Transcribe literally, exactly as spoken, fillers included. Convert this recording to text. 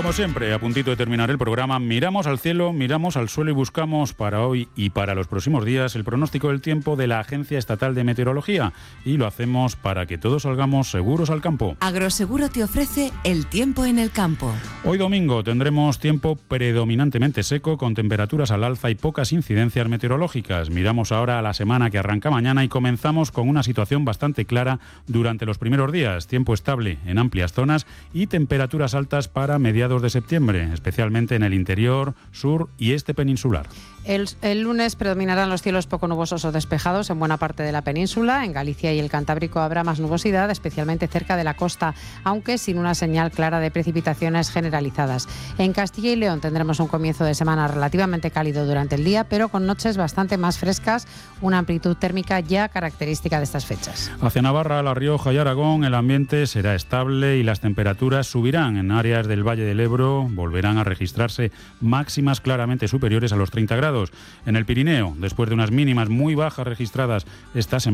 Como siempre, a puntito de terminar el programa, miramos al cielo, miramos al suelo y buscamos para hoy y para los próximos días el pronóstico del tiempo de la Agencia Estatal de Meteorología. Y lo hacemos para que todos salgamos seguros al campo. Agroseguro te ofrece el tiempo en el campo. Hoy domingo tendremos tiempo predominantemente seco, con temperaturas al alza y pocas incidencias meteorológicas. Miramos ahora a la semana que arranca mañana y comenzamos con una situación bastante clara durante los primeros días. Tiempo estable en amplias zonas y temperaturas altas para mediados de septiembre, especialmente en el interior, sur y este peninsular. El, el lunes predominarán los cielos poco nubosos o despejados en buena parte de la península. En Galicia y el Cantábrico habrá más nubosidad, especialmente cerca de la costa, aunque sin una señal clara de precipitaciones generalizadas. En Castilla y León tendremos un comienzo de semana relativamente cálido durante el día, pero con noches bastante más frescas, una amplitud térmica ya característica de estas fechas. Hacia Navarra, La Rioja y Aragón el ambiente será estable y las temperaturas subirán. En áreas del Valle del Ebro volverán a registrarse máximas claramente superiores a los treinta grados. En el Pirineo, después de unas mínimas muy bajas registradas esta semana,